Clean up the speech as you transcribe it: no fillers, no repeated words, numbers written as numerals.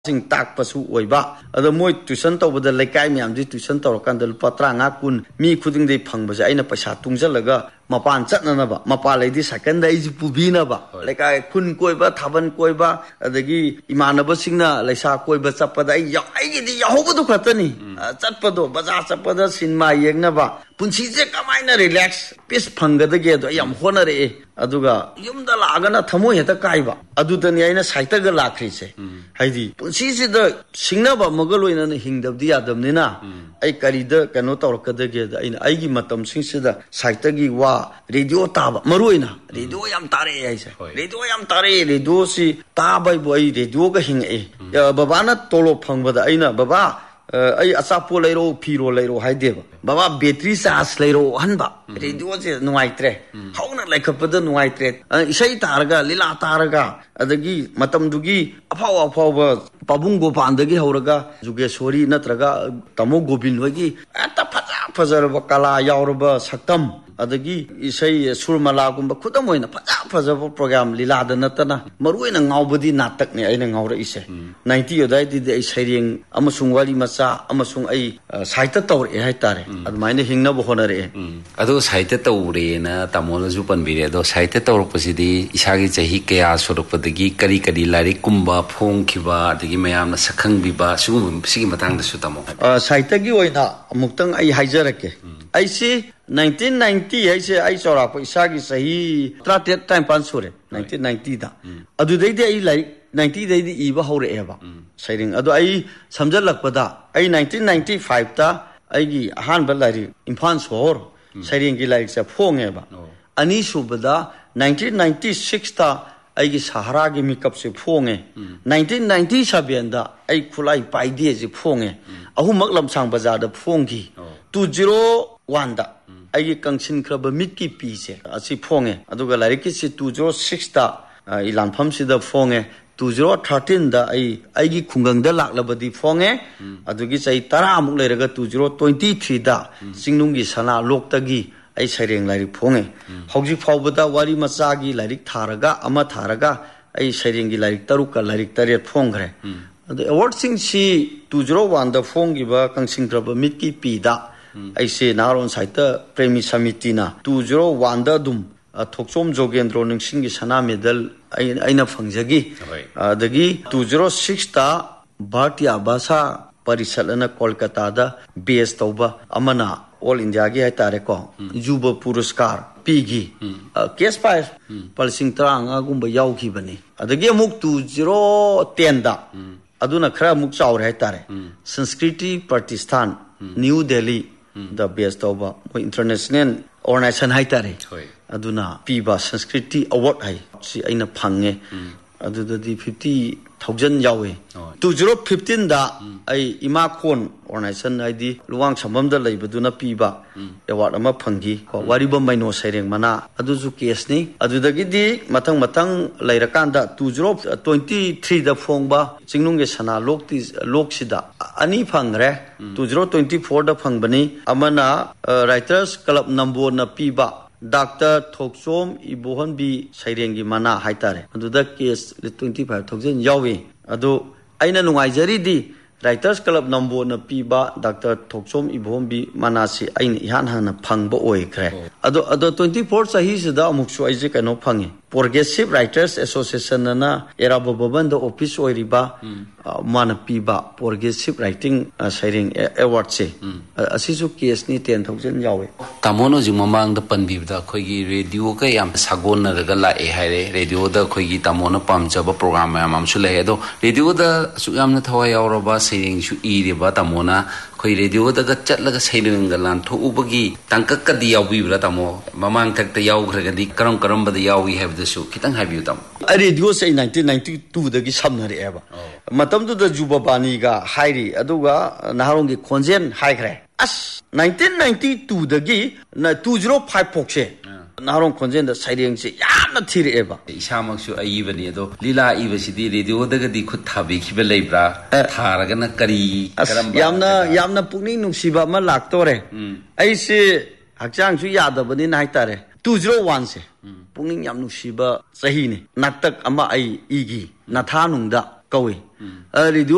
sing tak pasu oiba ado moi tuition tawbada lekai myam di tuition tawrakanda lupa 35 kun mi khuding dei phangba ja aina paisa tungjalaga mapan chatnana ba mapa leidi second dai ji pubina ba lekai kun koiba thaban koiba adagi imanaba singna leisa koiba chapada ai gi di yahobudu khatani chatpado bazaar chapada cinema yengna ba punsi je kamaina relax peace phanggadage do yam honare aduga yumda lagana thamo heta kaiba adudani aina saita ga lakhri se haidi punsi se da singna ba magaloina na hingdabdi yadamnina ai karida kano tawrakadage da aina aigi matam sing se da saita gi wa radio taba maruina radio yam tare ai se radio yam tare radio si tabai boy radio ga hinge baba na tolo phangba da aina baba ai asapo leiro phiro leiro haideba baba battery charge leiro hanba radio je nuaitre hauna laikhapada nuaitre isai targa lila targa adagi matam dugi afaw pabung gopandagi hauraga jugeshwari natraga tamo gobin hogi ata fajar kala yaurba saktam adagi isai surmala gumba khudam hoina fajar program lila da natana maruina ngaubadi natak ne aina ngaura ise 90 yodai di ai sairing amasung wali macha amasung ai saita tawre hai tare admaine hingna bo honare ado saita tawre na tamona ju panbire do saita tawrpasidi isagi chahi kaya sorokpadagi kari lari kumba phong khiba adagi mayamna sakhang biba sugum sigi matang da su tamo saita gi oina amuktang ai haijarake ai si 1990 ai se ai chora pa isagi sahi 30 time pan sore 1990 da adu dei ai like 90 dei di iba hore eba sairing adu ai samjalakpada ai 1995 ta ai gi han balari impan sor sairing gi like se phong eba ani subada 1996 ta ai gi sahara gi makeup se phong 1997 da ai khulai pai die ji phong ahumak lamsang bazar da phong gi 201 da ai kangsin kraba mitki pise asi phonge aduga lariki si 206 ta ilanpham sida phonge 2013 da ai gi khungang da laklabadi phonge adugi chai 10 amuk leiraga 2023 da singnung gi sana loktagi ai saireng lari phonge hauji phawbada wari macha gi larik tharaga ama tharaga ai saireng gi larik taruka larik taret phongre adu award sing si 201 da phongi ba kangsin kraba mitki pi da aise naron saita premi samitina 201 da dum thoksom jogendro ningsingi sana medal aina phangjagi adagi 206 ta bhartiya bhasha parisalana kolkata da base tauba amana all india gi hai tare ko juba puruskar pigi case file palsing tranga gumba yauki bani adagi amuk 2010 da aduna khara muk chaur hai tare sanskriti pratishthan new delhi the best of international organization hai tare aduna piba sanskriti award hai si aina phange adуда di 50,000 yawe 2015 da ai ima khon organization ai di luwang sambam da leibaduna piba award ama phangi ko wariba maino saireng mana aduju case ni adudagi di matang leirakanda 2023 da phongba jingnung ge sana loksida ani phangre 2024 da phangbani amana writers club number na piba Dr. Thoksom Ibohonbi Sairengi Mana haitare aduda case 25,000 yawi adu aina nungaijari di Writers Club number na piba Dr. Thoksom Ibohonbi Manasi aina ihan hana phangba oikre adu 24 sahi sida amuksu aije kano phangi Progressive Writers Association na era boban da office oiriba mana piba Progressive Writing Sairing award se asisu case ni 10,000 yawe tamono ji mamang da panbi da khoi gi radio ka yam sagon na ga la e haire radio da khoi gi tamono pamjaba program yam su le do radio da su yam na thawai yauraba sairing su i de ba tamona khoi radio da ga chatlaga sairing ga lan tho ubagi tangkak ka di yawi bla tamo mamang thak ta yaw gra di karam ba da yawi have the show kitang have you tam radio say 1992 da gi samnare eba matam du da juba bani ga hairi aduga naharong gi khonjen haikre as 1992 da gi na 205 pokse naharong khonjen da saireng se yamna thire eba isamak su aibani do lila ibasidi radio da ga di khut thabi khiba leibra tharaga na kari karam yamna pukning nungsiba ma laktore ai se hakchang su yadabani na haitare 201 se pukning yam nungsiba sahi ne naktak ama ai igi nathanung da kawi radio